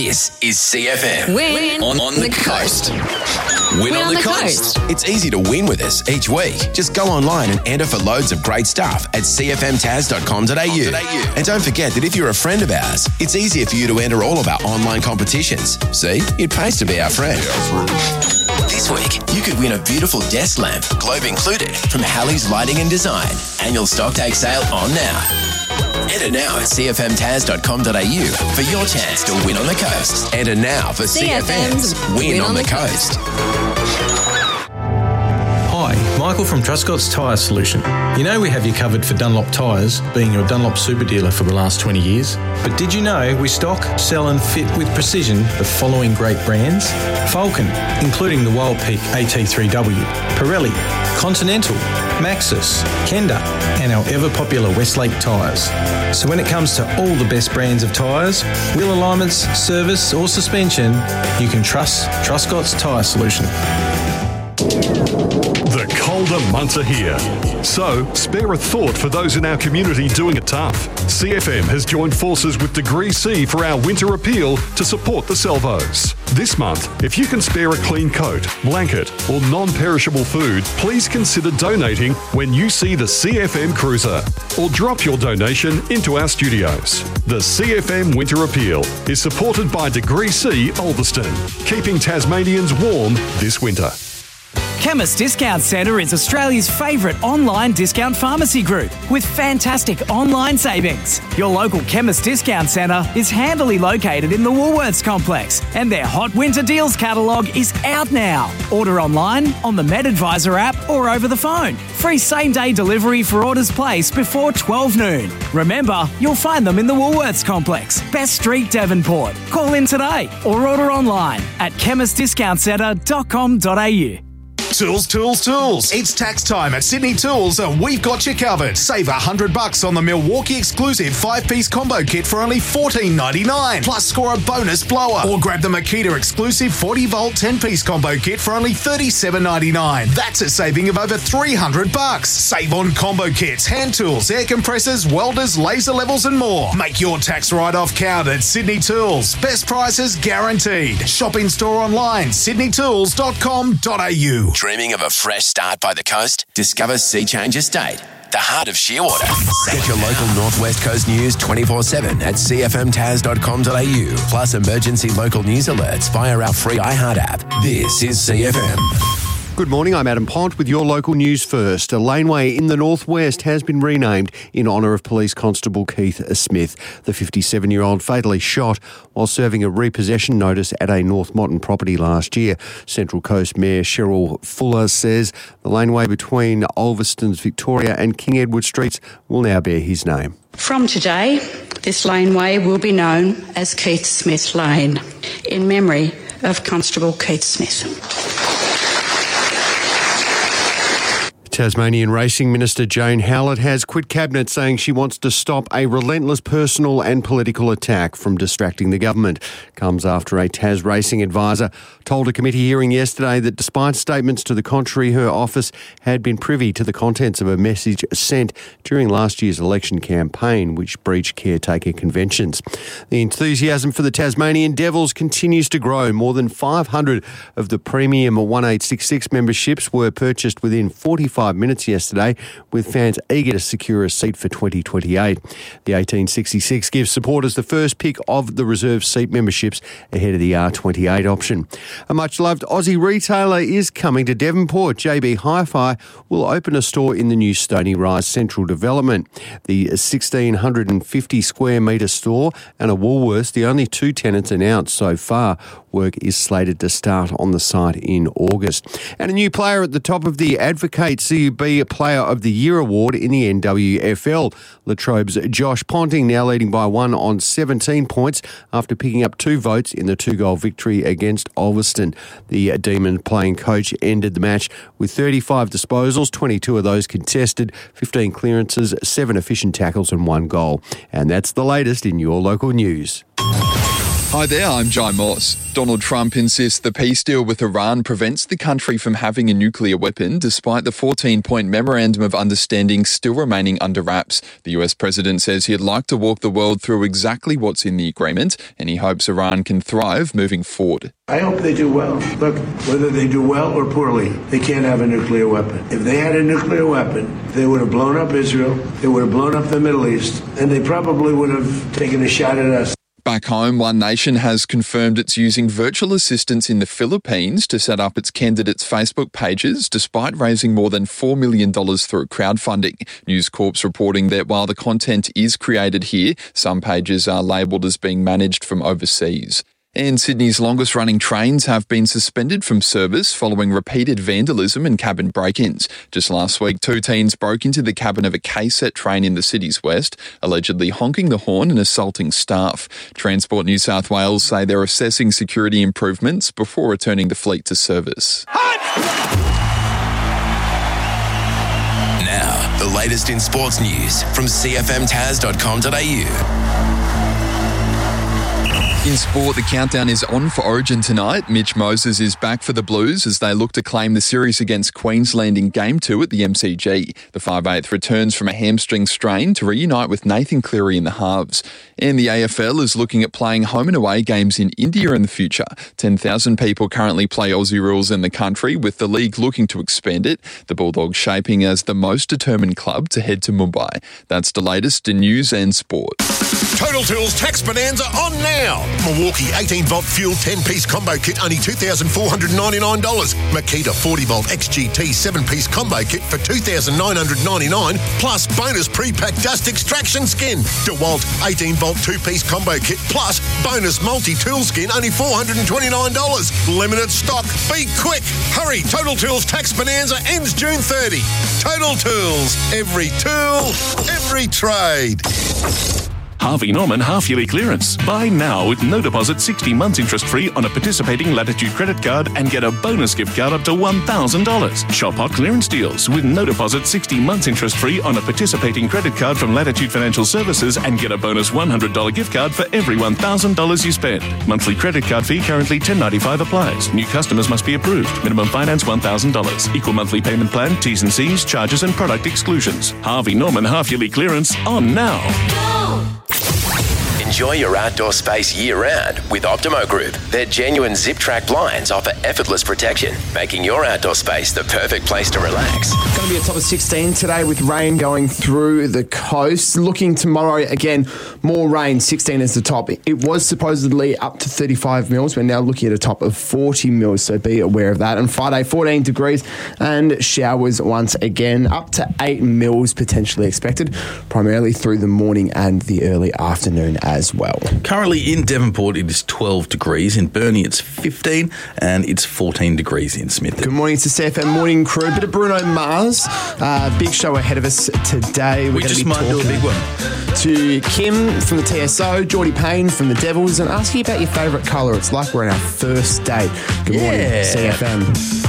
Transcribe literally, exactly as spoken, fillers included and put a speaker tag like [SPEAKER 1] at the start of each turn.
[SPEAKER 1] This is C F M.
[SPEAKER 2] Win
[SPEAKER 1] on, on the, the coast. coast. Win, win on, on the, the coast. coast. It's easy to win with us each week. Just go online and enter for loads of great stuff at c f m taz dot com dot a u. And don't forget that if you're a friend of ours, it's easier for you to enter all of our online competitions. See, it pays to be our friend. This week, you could win a beautiful desk lamp, globe included, from Halley's Lighting and Design. Annual stock take sale on now. Enter now at c f m taz dot com dot a u for your chance to win on the coast. Enter now for C F M's Win, win on, on the, the Coast.
[SPEAKER 3] Hi, Michael from Truscott's Tyre Solution. You know we have you covered for Dunlop tyres, being your Dunlop super dealer for the last twenty years. But did you know we stock, sell and fit with precision the following great brands? Falcon, including the Wild Peak A T three W, Pirelli, Continental, Maxxis, Kenda, and our ever-popular Westlake tyres. So when it comes to all the best brands of tyres, wheel alignments, service or suspension, you can trust Truscott's Tyre Solution.
[SPEAKER 4] The colder months are here, so spare a thought for those in our community doing it tough. C F M has joined forces with Degree C for our winter appeal to support the Salvos. This month, if you can spare a clean coat, blanket or non-perishable food, please consider donating when you see the C F M Cruiser, or drop your donation into our studios. The C F M Winter Appeal is supported by Degree C Ulverston, keeping Tasmanians warm this winter.
[SPEAKER 5] Chemist Discount Centre is Australia's favourite online discount pharmacy group with fantastic online savings. Your local Chemist Discount Centre is handily located in the Woolworths complex, and their hot winter deals catalogue is out now. Order online, on the MedAdvisor app or over the phone. Free same-day delivery for orders placed before twelve noon. Remember, you'll find them in the Woolworths complex, Best Street, Devonport. Call in today or order online at chemist discount centre dot com dot a u.
[SPEAKER 6] Tools, tools, tools. It's tax time at Sydney Tools and we've got you covered. Save one hundred bucks on the Milwaukee exclusive five-piece combo kit for only fourteen ninety-nine. Plus score a bonus blower. Or grab the Makita exclusive forty volt ten-piece combo kit for only thirty-seven ninety-nine. That's a saving of over three hundred bucks. Save on combo kits, hand tools, air compressors, welders, laser levels and more. Make your tax write-off count at Sydney Tools. Best prices guaranteed. Shop in store online, sydney tools dot com dot a u.
[SPEAKER 1] Dreaming of a fresh start by the coast? Discover Sea Change Estate, the heart of Shearwater. Get your local Northwest Coast news twenty-four seven at c f m taz dot com dot a u. Plus emergency local news alerts via our free iHeart app. This is C F M.
[SPEAKER 7] Good morning, I'm Adam Pont with your local news first. A laneway in the northwest has been renamed in honour of Police Constable Keith Smith. The fifty-seven-year-old fatally shot while serving a repossession notice at a North Moreton property last year. Central Coast Mayor Cheryl Fuller says the laneway between Ulverston's Victoria and King Edward Streets will now bear his name.
[SPEAKER 8] From today, this laneway will be known as Keith Smith Lane, in memory of Constable Keith Smith.
[SPEAKER 7] Tasmanian Racing Minister Joan Howlett has quit Cabinet, saying she wants to stop a relentless personal and political attack from distracting the government. Comes after a Tas Racing advisor told a committee hearing yesterday that despite statements to the contrary, her office had been privy to the contents of a message sent during last year's election campaign, which breached caretaker conventions. The enthusiasm for the Tasmanian Devils continues to grow. More than five hundred of the premium one eight six six memberships were purchased within forty-five minutes yesterday, with fans eager to secure a seat for twenty twenty-eight. The eighteen sixty-six gives supporters the first pick of the reserved seat memberships ahead of the R twenty-eight option. A much-loved Aussie retailer is coming to Devonport. J B Hi-Fi will open a store in the new Stony Rise Central development. The one thousand six hundred fifty square metre store and a Woolworths, the only two tenants announced so far. Work is slated to start on the site in August. And a new player at the top of the Advocate C U B Player of the Year award in the N W F L. Latrobe's Josh Ponting now leading by one on seventeen points after picking up two votes in the two-goal victory against Ulverston. The Demon playing coach ended the match with thirty-five disposals, twenty-two of those contested, fifteen clearances, seven efficient tackles and one goal. And that's the latest in your local news.
[SPEAKER 2] Hi there, I'm Jai Moss. Donald Trump insists the peace deal with Iran prevents the country from having a nuclear weapon, despite the fourteen-point memorandum of understanding still remaining under wraps. The U S president says he'd like to walk the world through exactly what's in the agreement, and he hopes Iran can thrive moving forward.
[SPEAKER 9] I hope they do well. Look, whether they do well or poorly, they can't have a nuclear weapon. If they had a nuclear weapon, they would have blown up Israel, they would have blown up the Middle East, and they probably would have taken a shot at us.
[SPEAKER 2] Back home, One Nation has confirmed it's using virtual assistants in the Philippines to set up its candidates' Facebook pages, despite raising more than four million dollars through crowdfunding. News Corp's reporting that while the content is created here, some pages are labelled as being managed from overseas. And Sydney's longest-running trains have been suspended from service following repeated vandalism and cabin break-ins. Just last week, two teens broke into the cabin of a K set train in the city's west, allegedly honking the horn and assaulting staff. Transport New South Wales say they're assessing security improvements before returning the fleet to service.
[SPEAKER 1] Now, the latest in sports news from c f m taz dot com dot a u.
[SPEAKER 2] In sport, the countdown is on for Origin tonight. Mitch Moses is back for the Blues as they look to claim the series against Queensland in Game two at the M C G. The five eighth returns from a hamstring strain to reunite with Nathan Cleary in the halves. And the A F L is looking at playing home and away games in India in the future. ten thousand people currently play Aussie rules in the country, with the league looking to expand it. The Bulldogs shaping as the most determined club to head to Mumbai. That's the latest in news and sport.
[SPEAKER 10] Total Tools Tax Bonanza on now. Milwaukee eighteen volt fuel ten piece combo kit only two thousand four hundred ninety-nine dollars. Makita forty volt X G T seven piece combo kit for two thousand nine hundred ninety-nine dollars plus bonus pre-packed dust extraction skin. DeWalt eighteen volt two piece combo kit plus bonus multi-tool skin only four hundred twenty-nine dollars. Limited stock. Be quick. Hurry. Total Tools Tax Bonanza ends June thirtieth. Total Tools. Every tool, every trade.
[SPEAKER 11] Harvey Norman half-yearly clearance. Buy now with no deposit, sixty months interest-free on a participating Latitude credit card and get a bonus gift card up to one thousand dollars. Shop hot clearance deals with no deposit, sixty months interest-free on a participating credit card from Latitude Financial Services and get a bonus one hundred dollars gift card for every one thousand dollars you spend. Monthly credit card fee currently ten dollars and ninety-five cents applies. New customers must be approved. Minimum finance one thousand dollars. Equal monthly payment plan, T's and C's, charges and product exclusions. Harvey Norman half-yearly clearance on now.
[SPEAKER 1] Enjoy your outdoor space year-round with Optimo Group. Their genuine zip-track blinds offer effortless protection, making your outdoor space the perfect place to relax.
[SPEAKER 12] Going to be a top of sixteen today with rain going through the coast. Looking tomorrow, again, more rain, sixteen is the top. It was supposedly up to thirty-five mils. We're now looking at a top of forty mils, so be aware of that. And Friday, fourteen degrees and showers once again, up to eight mils potentially expected, primarily through the morning and the early afternoon as well.
[SPEAKER 13] Currently in Devonport, it is twelve degrees. In Burnie, it's fifteen, and it's fourteen degrees in Smith.
[SPEAKER 12] Good morning to C F M Morning Crew. Bit of Bruno Mars. Uh, big show ahead of us today. We're
[SPEAKER 13] we just might do a big one.
[SPEAKER 12] To Kim from the T S O, Geordie Payne from the Devils, and ask you about your favourite colour. It's like we're on our first date. Good morning,
[SPEAKER 13] yeah.
[SPEAKER 12] C F M.